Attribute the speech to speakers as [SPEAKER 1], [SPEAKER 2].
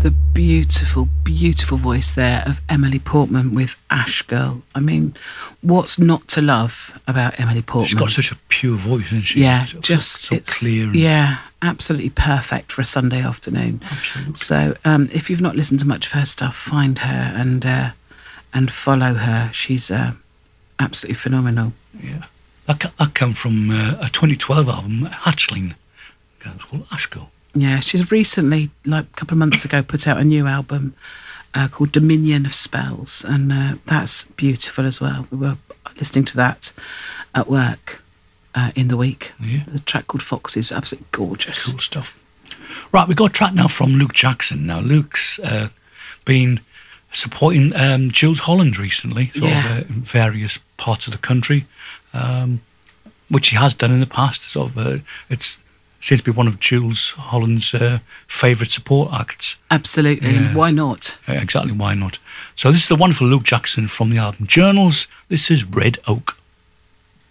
[SPEAKER 1] the beautiful, beautiful voice there of Emily Portman with Ash Girl. I mean, what's not to love about Emily Portman?
[SPEAKER 2] She's got such a pure voice, isn't she?
[SPEAKER 1] Yeah,
[SPEAKER 2] so clear.
[SPEAKER 1] Yeah, absolutely perfect for a Sunday afternoon.
[SPEAKER 2] Absolutely.
[SPEAKER 1] So if you've not listened to much of her stuff, find her and follow her. She's absolutely phenomenal.
[SPEAKER 2] Yeah, that came from a 2012 album, Hatchling. It's called Ash Girl.
[SPEAKER 1] Yeah, she's recently, like a couple of months ago, put out a new album called Dominion of Spells, and that's beautiful as well. We were listening to that at work in the week.
[SPEAKER 2] Yeah.
[SPEAKER 1] The track called Foxes, absolutely gorgeous.
[SPEAKER 2] Cool stuff. Right, we've got a track now from Luke Jackson. Now, Luke's been supporting Jools Holland recently, in various parts of the country, which he has done in the past. It seems to be one of Jools Holland's favourite support acts.
[SPEAKER 1] Absolutely,
[SPEAKER 2] Yes.
[SPEAKER 1] and why not?
[SPEAKER 2] Exactly, why not? So this is the wonderful Luke Jackson from the album Journals. This is Red Oak.